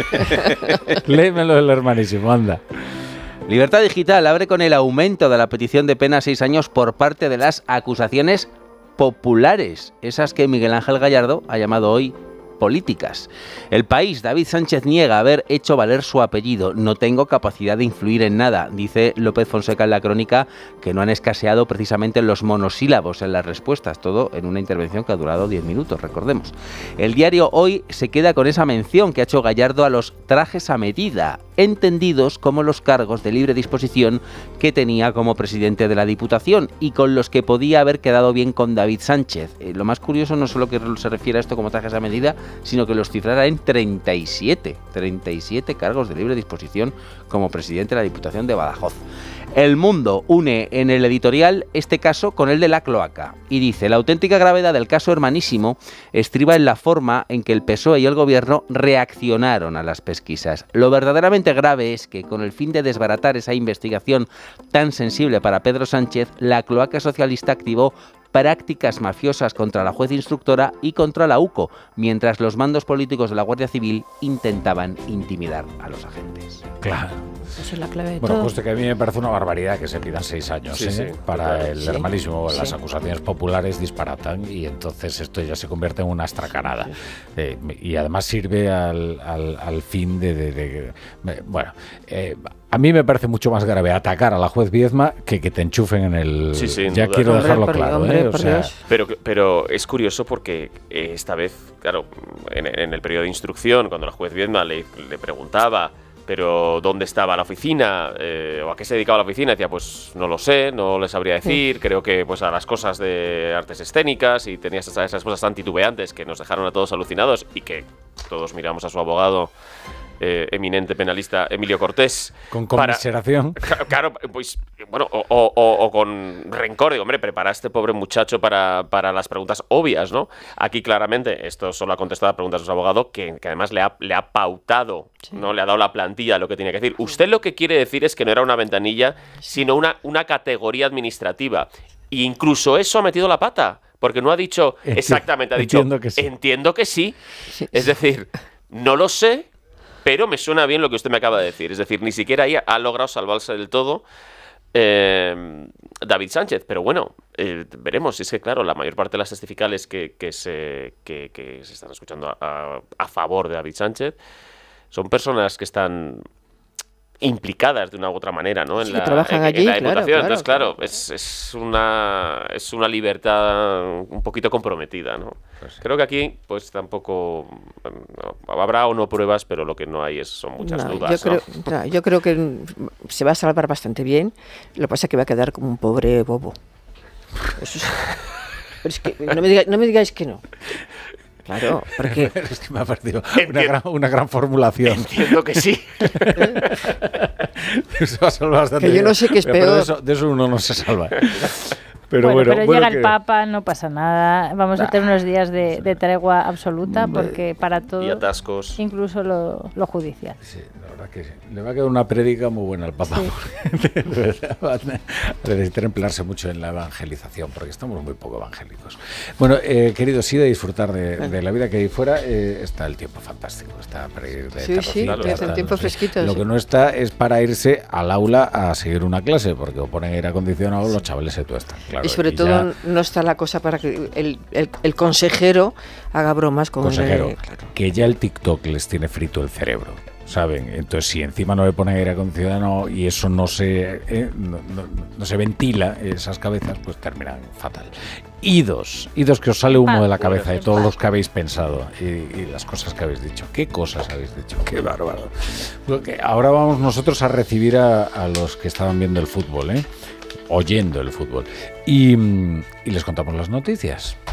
Léemelo del hermanísimo, anda. Libertad Digital abre con el aumento de la petición de pena a seis años por parte de las acusaciones populares, esas que Miguel Ángel Gallardo ha llamado hoy políticas. El País, David Sánchez niega haber hecho valer su apellido. No tengo capacidad de influir en nada, dice López Fonseca en la crónica, que no han escaseado precisamente los monosílabos en las respuestas, todo en una intervención que ha durado diez minutos, recordemos. El diario Hoy se queda con esa mención que ha hecho Gallardo a los trajes a medida, entendidos como los cargos de libre disposición que tenía como presidente de la Diputación y con los que podía haber quedado bien con David Sánchez. Eh, lo más curioso no solo que se refiere a esto como trajes a medida, sino que los cifrara en treinta y siete, treinta y siete cargos de libre disposición como presidente de la Diputación de Badajoz. El Mundo une en el editorial este caso con el de la cloaca y dice: la auténtica gravedad del caso hermanísimo estriba en la forma en que el P S O E y el Gobierno reaccionaron a las pesquisas. Lo verdaderamente grave es que, con el fin de desbaratar esa investigación tan sensible para Pedro Sánchez, la cloaca socialista activó prácticas mafiosas contra la juez instructora y contra la U C O, mientras los mandos políticos de la Guardia Civil intentaban intimidar a los agentes. Claro. Esa es la clave de Bueno, todo. pues que a mí me parece una barbaridad que se pidan seis años Sí, ¿eh? sí, para claro. el Sí, hermanísimo. Las sí. acusaciones populares disparatan y entonces esto ya se convierte en una astracanada. Eh, y además sirve al, al, al fin de... de- de- de- bueno, eh, a mí me parece mucho más grave atacar a la juez Viedma que que te enchufen en el... Sí, sí, sin ya duda. quiero Hombre, dejarlo por- claro. hombre, ¿eh? O por sea, Dios. Pero, pero es curioso porque eh, esta vez, claro, en, en el periodo de instrucción, cuando la juez Viedma le, le preguntaba, pero ¿dónde estaba la oficina? Eh, ¿O a qué se dedicaba la oficina? Decía, pues no lo sé, no les sabría decir, creo que pues a las cosas de artes escénicas, y tenía esas, esas cosas tan titubeantes que nos dejaron a todos alucinados y que todos miramos a su abogado, eh, eminente penalista Emilio Cortés. con para- conmiseración. Claro, pues, bueno, o, o- o- o con rencor, digo, hombre, prepara a este pobre muchacho para, para las preguntas obvias, ¿no? Aquí claramente, esto solo ha contestado a preguntas de su abogado, que, que además le ha, le ha pautado, ¿no? Le ha dado la plantilla de lo que tenía que decir. Usted lo que quiere decir es que no era una ventanilla, sino una, una categoría administrativa. E incluso eso ha metido la pata, porque no ha dicho Enti- exactamente, ha dicho, entiendo que sí. entiendo que sí. Sí. Es decir, no lo sé, pero me suena bien lo que usted me acaba de decir. Es decir, ni siquiera ahí ha logrado salvarse del todo eh, David Sánchez. Pero bueno, eh, veremos. Es que, claro, la mayor parte de las testificales que, que, se, que, que se están escuchando a, a- a favor de David Sánchez son personas que están implicadas de una u otra manera, ¿no? En Sí, la, trabajan en- en allí, la claro, Diputación. claro, Entonces, claro, claro. es, es una es una libertad un poquito comprometida, ¿no? Creo que aquí, pues tampoco no, habrá o no pruebas, pero lo que no hay es son muchas No, dudas, yo, ¿no? creo, no, yo creo que mm, se va a salvar bastante bien. Lo que pasa es que va a quedar como un pobre bobo. Eso es, pero es que no me, diga- no me digáis que no. Claro, porque Es que me ha parecido una Entiendo. gran, una gran formulación. Entiendo que sí. Se va a salvar bastante Que yo no bien. sé qué es Pero peor. De eso, de eso uno no se salva. Pero bueno, bueno, pero bueno, llega que- el Papa, no pasa nada. Vamos a tener unos días de, de tregua absoluta porque para todo, Y atascos. incluso lo, lo judicial. Sí, la verdad verdad que sí. Le va a quedar una prédica muy buena al Papa. Sí. De verdad, va a necesitar emplearse mucho en la evangelización, porque estamos muy poco evangélicos. Bueno, eh, queridos, sí de disfrutar de, de la vida que hay fuera, eh, está el tiempo fantástico, está para ir de Sí, sí, claro, hace el tiempo fresquito. Lo sí. que no está es para irse al aula a seguir una clase, porque o ponen aire acondicionado, los chavales se tuestan. Claro, y sobre y todo ya... no está la cosa para que el, el, el consejero haga bromas con consejero, el... Claro. Que ya el TikTok les tiene frito el cerebro, ¿saben? Entonces, si encima no le ponen aire acondicionado y eso no se eh, no, no, no se ventila, esas cabezas, pues terminan fatal. Idos, idos que os sale humo de la cabeza de todos los que habéis pensado y, y las cosas que habéis dicho. ¿Qué cosas habéis dicho? ¡Qué bárbaro! Porque ahora vamos nosotros a recibir a, a los que estaban viendo el fútbol, ¿eh? Oyendo el fútbol. Y, y les contamos las noticias.